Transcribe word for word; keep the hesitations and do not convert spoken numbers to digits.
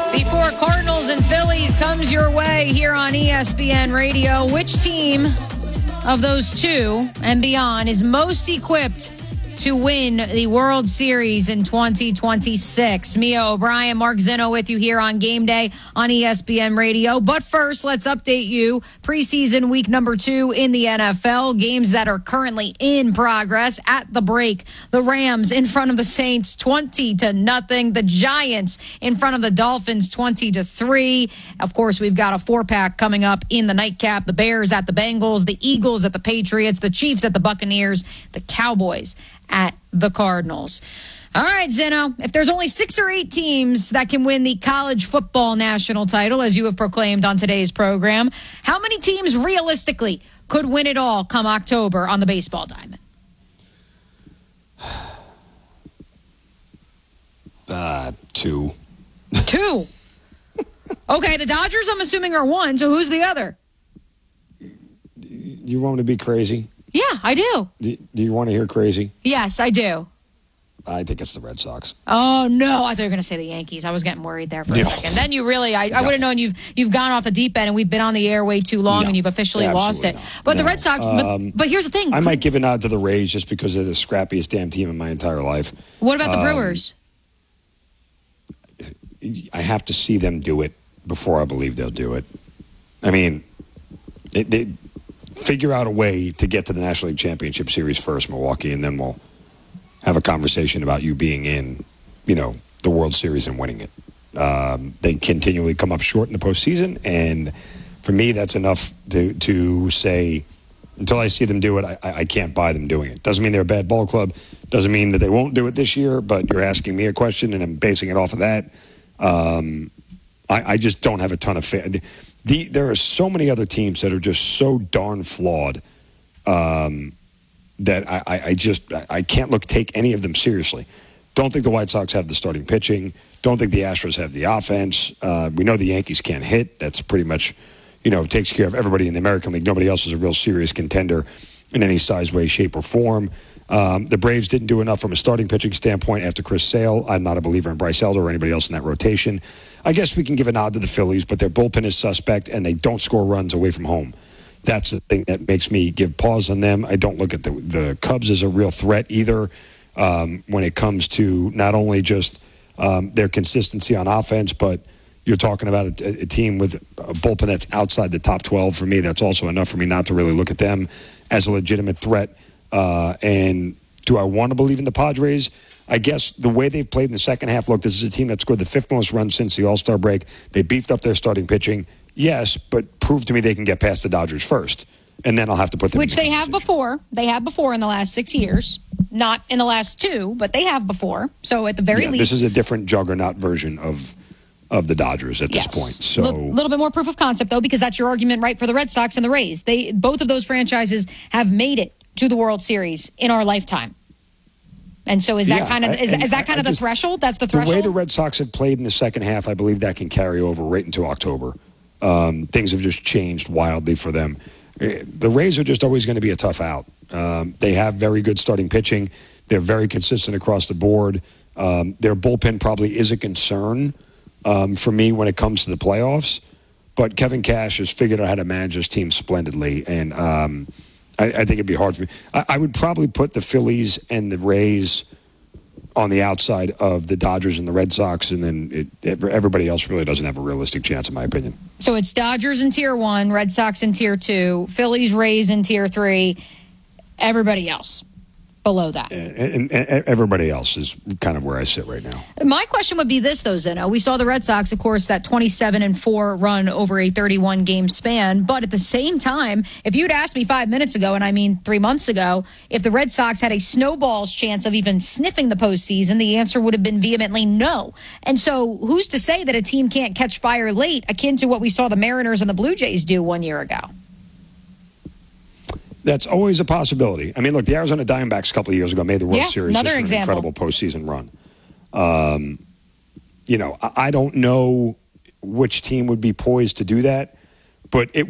Before Cardinals and Phillies comes your way here on E S P N Radio, which team of those two and beyond is most equipped to win the World Series in twenty twenty-six? Mia O'Brien, Mark Zinno with you here on Game Day on E S P N Radio. But first, let's update you. Preseason week number two in the N F L. Games that are currently in progress. At the break, the Rams in front of the Saints twenty to nothing. The Giants in front of the Dolphins twenty to three. Of course, we've got a four-pack coming up in the nightcap. The Bears at the Bengals, the Eagles at the Patriots, the Chiefs at the Buccaneers, the Cowboys at the Cardinals. All right, Zeno, if there's only six or eight teams that can win the college football national title, as you have proclaimed on today's program, how many teams realistically could win it all come October on the baseball diamond? Uh, two. Two. Okay, the Dodgers, I'm assuming, are one, so who's the other? You want me to be crazy? Yeah, I do. Do, do you want to hear crazy? Yes, I do. I think it's the Red Sox. Oh, no. I thought you were going to say the Yankees. I was getting worried there for a No. second. Then you really, I, I No. would have known you've you've gone off the deep end and we've been on the air way too long No. and you've officially lost it. Absolutely not. But the No. Red Sox, Um, but, but here's the thing. I might give a nod to the Rays just because they're the scrappiest damn team in my entire life. What about the Um, Brewers? I have to see them do it before I believe they'll do it. I mean, it, they figure out a way to get to the National League Championship Series first, Milwaukee, and then we'll have a conversation about you being in, you know, the World Series and winning it. Um, they continually come up short in the postseason, and for me, that's enough to to say, until I see them do it, I, I can't buy them doing it. Doesn't mean they're a bad ball club. Doesn't mean that they won't do it this year, but you're asking me a question, and I'm basing it off of that. Um, I, I just don't have a ton of faith. The, there are so many other teams that are just so darn flawed um, that I, I, I just I can't look take any of them seriously. Don't think the White Sox have the starting pitching. Don't think the Astros have the offense. Uh, we know the Yankees can't hit. That's pretty much, you know, takes care of everybody in the American League. Nobody else is a real serious contender in any size, way, shape, or form. Um, the Braves didn't do enough from a starting pitching standpoint after Chris Sale. I'm not a believer in Bryce Elder or anybody else in that rotation. I guess we can give a nod to the Phillies, but their bullpen is suspect, and they don't score runs away from home. That's the thing that makes me give pause on them. I don't look at the, the Cubs as a real threat either um, when it comes to not only just um, their consistency on offense, but you're talking about a, a team with a bullpen that's outside the top twelve. For me, that's also enough for me not to really look at them as a legitimate threat. Uh, and do I want to believe in the Padres? I guess the way they've played in the second half, look, this is a team that scored the fifth most runs since the All-Star break. They beefed up their starting pitching. Yes, but prove to me they can get past the Dodgers first. And then I'll have to put them Which in the they have conversation. before. They have before in the last six years. Not in the last two, but they have before. So at the very Yeah, least. this is a different juggernaut version of of the Dodgers at yes. this point. So a L- little bit more proof of concept, though, because that's your argument, right, for the Red Sox and the Rays. They both of those franchises have made it to the World Series in our lifetime. And so is that Yeah, kind of is, I- is that kind I of the just- threshold? That's the the threshold? way the Red Sox have played in the second half, I believe that can carry over right into October. Um, things have just changed wildly for them. Eh, The Rays are just always going to be a tough out. Um, they have very good starting pitching. They're very consistent across the board. Um, their bullpen probably is a concern um, for me when it comes to the playoffs. But Kevin Cash has figured out how to manage his team splendidly, and um, I, I think it'd be hard for me. I, I would probably put the Phillies and the Rays on the outside of the Dodgers and the Red Sox, and then it, it, everybody else really doesn't have a realistic chance, in my opinion. So it's Dodgers in tier one, Red Sox in tier two, Phillies, Rays in tier three, everybody else below that. And, and, and everybody else is kind of where I sit right now. My question would be this, though, Zeno. We saw the Red Sox, of course, that twenty-seven and four run over a thirty-one game span. But at the same time, if you'd asked me five minutes ago, and I mean three months ago, if the Red Sox had a snowball's chance of even sniffing the postseason, the answer would have been vehemently no. And so who's to say that a team can't catch fire late, akin to what we saw the Mariners and the Blue Jays do one year ago? That's always a possibility. I mean, look, the Arizona Diamondbacks a couple of years ago made the World Yeah, Series another just for an example. incredible postseason run. Um, you know, I, I don't know which team would be poised to do that, but it